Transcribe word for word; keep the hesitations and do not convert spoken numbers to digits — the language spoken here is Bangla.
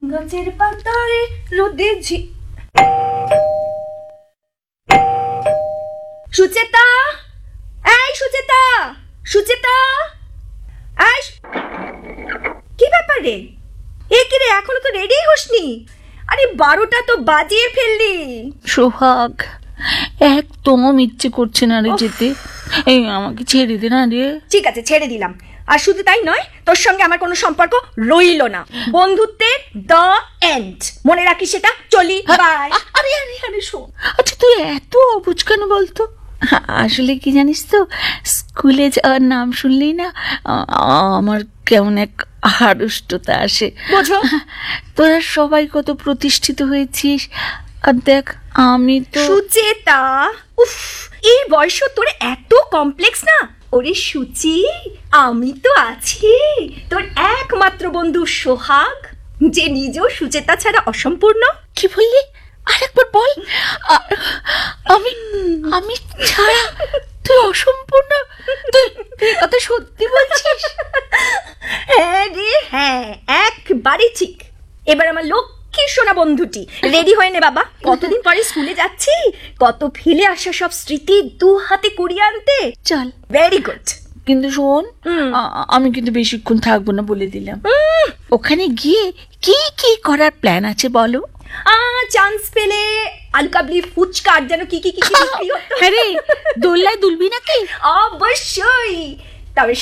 গাছের পাতায় রোদে ঝি সুচেতা, এই সুচেতা, সুচেতা, এই কি ব্যাপার রে? এ কি রে, এখনো তো রেডি হসনি? আরে বারোটা তো বাজিয়ে ফেললি। সোহাগ, একদম ইচ্ছে করছে না রে যেতে। এই আমাকে ছেড়ে দে না রে। ঠিক আছে, ছেড়ে দিলাম। আর শুধু তাই নয়, তোর সঙ্গে আমার কোনো সম্পর্ক রইল না। বন্ধুত্বের দ্য এন্ড, মনে রাখিস সেটা। চলি, বাই। আরে আরে আরে শোন, আচ্ছা তুই এত অবুঝ কেন বলতো? আসলে কি জানিস তো, স্কুলে যাওয়ার নাম শুনলেই না আমার কেমন এক হারুষ্টতা আসে। বোঝো, তোরা সবাই কত প্রতিষ্ঠিত হয়েছিস, আর দেখ আমি তো। সুচেতা, উফ, এই বয়স তোর এত কমপ্লেক্স না? ওরে সুচি, আমি তো আছি, তোর একমাত্র বন্ধু সোহাগ, যে নিজেও সুচেতা ছাড়া অসম্পূর্ণ। কি বললি? আরেকবার বল। আমি আমি ছাড়া তুই অসম্পূর্ণ? তুই কথা সত্যি বলছিস? হ্যাঁ রে হ্যাঁ, একবারে ঠিক। এবার আমার লক্ষ্মী সোনা বন্ধুটি রেডি হয়ে নে বাবা। কতদিন পরে স্কুলে যাচ্ছি, কত ফেলে আসা সব স্মৃতি দু হাতে কুড়িয়ে আনতে চল। Very good. কিন্তু শোন, আমি কিন্তু বেশিক্ষণ থাকবো না বলে দিলাম। ওখানে গিয়ে কি কি করার প্ল্যান আছে বলো? চান্স পেলে আলু কাবলি, ফুচকা, আর যেন কি কি কি কি। হ্যাঁ রে, দোল্লায় দুলবি নাকি? অবশ্যই।